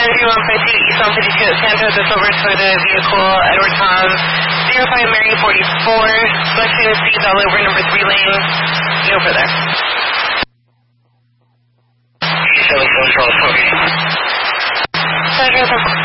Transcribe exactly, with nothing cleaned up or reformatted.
thirty-one fifty East on fifty-two at Santa, that's over for the vehicle, Edward Tom, zero five Mary forty-four, selecting seats all over number three lane, no further. seven Central, Central,